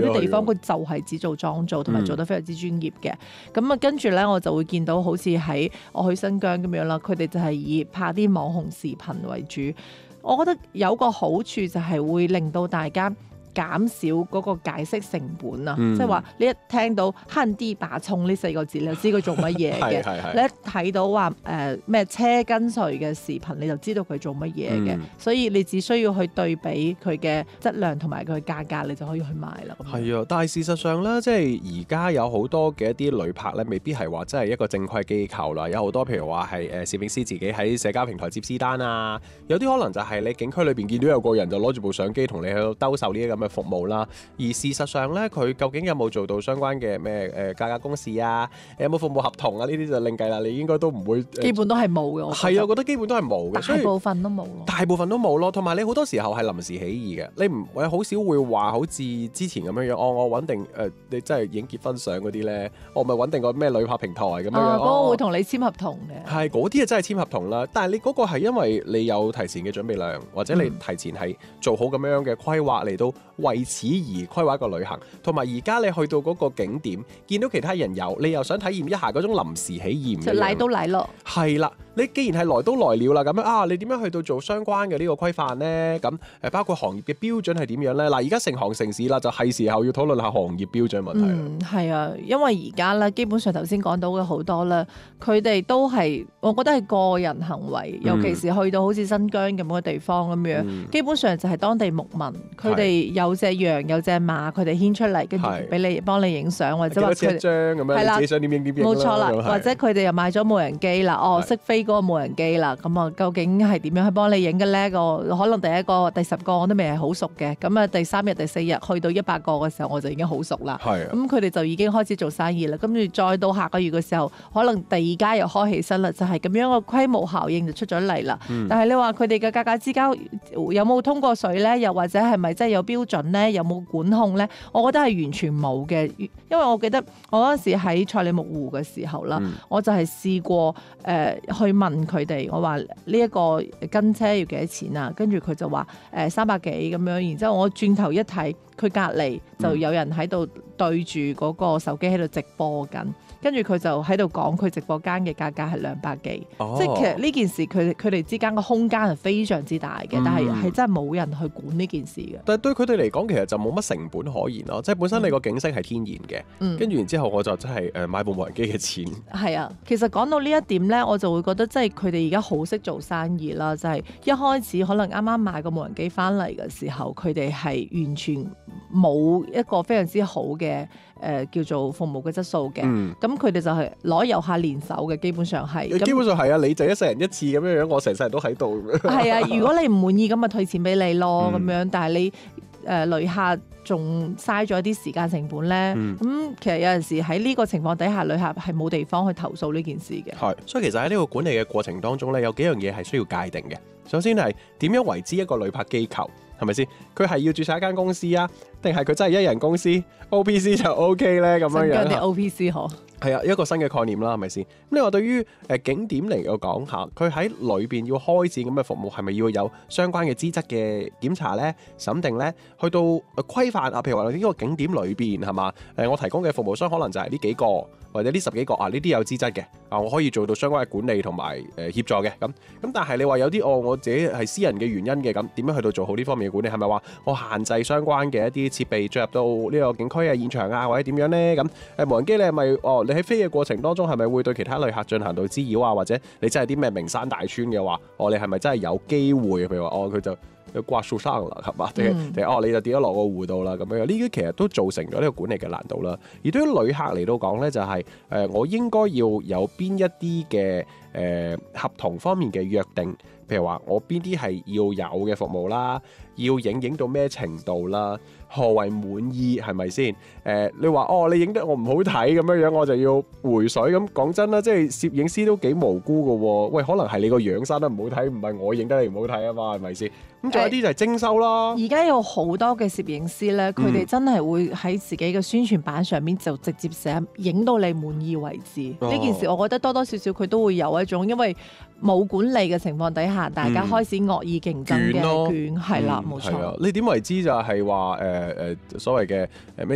啲地方佢就係只做妝造，同埋做得非常之專業嘅。咁啊，跟住咧我就會見到好似喺我去新疆咁樣啦，佢哋就係以拍啲網紅視頻為主。我覺得有個好處就係會令到大家減少嗰個解釋成本啊，即係話你一聽到慳啲把葱呢4個字，你就知佢做乜嘢嘅。你一睇到話咩車跟隨嘅視頻，你就知道佢做乜嘢嘅。所以你只需要去對比佢嘅質量同埋佢嘅價格，你就可以去買啦。 係啊，但係事實上咧，即係而家有好多嘅一啲旅拍咧，未必係話真係一個正規機構啦。有好多譬如話係攝影師自己喺社交平台接私單啊，有啲可能就係你景區裏邊見到有個人就攞住部相機同你去兜售呢啲咁嘅服務啦。而事實上咧，佢究竟有冇做到相關嘅咩價格公示啊？有冇服務合同啊？呢啲就另計啦。你應該都唔會， 基本都係冇嘅。 係啊，我覺得基本都係冇嘅， 大部分都冇咯。 大部分都冇咯。同埋你好多時候係臨時起意嘅，你好少會話好似之前咁樣樣。我穩定你真係影結婚相嗰啲咧，我咪穩定個咩旅拍平台咁樣樣。 嗰個會同你簽合同嘅。 係嗰啲啊，真係簽合同啦。但係你嗰個係因為你有提前嘅準備量，或者你提前係做好咁樣嘅規劃嚟到為此而規劃一個旅行。同埋而家你去到嗰個景點，見到其他人有，你又想體驗一下嗰種臨時起意嘅。 就嚟都嚟咯。 係啦，你既然係來都來了啦，咁樣啊，你點樣去到做相關嘅呢個規範呢？咁包括行業嘅標準係點樣呢？嗱，而家成行成市啦，就係時候要討論下行業標準問題。 係啊，因為而家咧，基本上頭先講到嘅好多咧，佢哋都係，我覺得係個人行為，尤其是去到好似新疆咁嘅地方咁樣，基本上就係當地牧民，佢哋有隻羊有隻馬，佢哋牽出嚟，跟住俾你幫你影相，或者話佢張咁樣，自己想點影點影。 冇錯啦，或者佢哋又買咗無人機啦，識飛嗰個無人機啦，咁啊，究竟係點樣去幫你影嘅咧？可能第一個、第10個我都未係好熟嘅，咁啊，第3日、第4日去到100個嘅時候，我就已經好熟啦。咁佢哋就已經開始做生意啦。跟住再到下個月嘅時候，可能第2家又開起身啦，就係咁樣個規模效應就出咗嚟啦。但係你話佢哋嘅價格之間有冇通過水咧？又或者係咪真係有標準咧？有冇管控咧？我覺得係完全冇嘅，因為我記得我嗰陣時喺賽里木湖嘅時候啦，我就係試過去問佢哋，我話呢一個跟車要幾多錢啊？跟住佢就話300幾咁樣，然之後我轉頭一睇，佢隔離就有人喺度對住嗰個手機喺度直播緊。跟住佢就喺度講佢直播間嘅價格係200幾，即係其實呢件事佢哋之間嘅空間係非常之大嘅，但係真係冇人去管呢件事嘅。 但係對佢哋嚟講，其實就冇乜成本可言咯，即係本身你個景色係天然嘅，跟住然之後我就真係買部無人機嘅錢。 係啊，其實講到呢一點咧，我就會覺得即係佢哋而家好識做生意啦，就係一開始可能啱啱買個無人機翻嚟嘅時候，佢哋係完全冇一個非常之好嘅叫做服務嘅質素嘅，咁佢哋就係攞遊客連手嘅，基本上係。 基本上係啊，你就一世人一次咁樣樣，我成世人都喺度。係啊，如果你唔滿意咁咪退錢俾你咯，咁樣。但係你旅客仲嘥咗啲時間成本咧，咁其實有陣時喺呢個情況底下，旅客係冇地方去投訴呢件事嘅。 係，所以其實喺呢個管理嘅過程當中咧，有幾樣嘢係需要界定嘅。首先係點樣為之一個旅拍機構？係咪先？佢係要註冊一間公司啊，定係佢真係一人公司 OPC 就 OK 咧？咁樣樣。 新疆嘅 OPC 嗬。 係啊，一個新嘅概念啦，係咪先？咁你話對於景點嚟講下，佢喺裏邊要開展咁嘅服務，係咪要有相關嘅資質嘅檢查咧、審定咧，去到規範啊？譬如話呢個景點裏邊係嘛？我提供嘅服務商可能就係呢幾個或者呢10幾個啊，呢啲有資質嘅啊，我可以做到相關嘅管理同埋協助嘅咁。但係你話有啲我自己係私人嘅原因嘅咁，點樣去到做好呢方面嘅管理？係咪話我限制相關嘅一啲設備進入到呢個景區啊、現場啊，或者點樣咧？咁無人機你係咪你喺飛嘅過程當中係咪會對其他旅客進行到滋擾啊？或者你真係啲咩名山大川嘅話，你係咪真係有機會？譬如話佢就掛樹生啦，係嘛？定你就跌咗落個湖度啦咁樣。呢啲其實都造成咗呢個管理嘅難度啦。而對於旅客嚟到講咧，就係我應該要有邊一啲嘅合同方面嘅約定，譬如話我邊啲係要有嘅服務啦，要影到咩程度啦？何為滿意係咪先？你話你影得我唔好睇咁樣樣，我就要回水咁。講真啦，即係攝影師都幾無辜㗎喎。喂，可能係你個樣生得唔好睇，唔係我影得你唔好睇啊嘛，係咪先？咁仲有啲就係徵收啦。 而家有好多嘅攝影師咧，佢哋真係會喺自己嘅宣傳板上面就直接寫影到你滿意為止。呢件事我覺得多多少少佢都會有一種，因為冇管理嘅情況底下，大家開始惡意競爭嘅卷係啦，冇錯。 你點為之就係話所謂嘅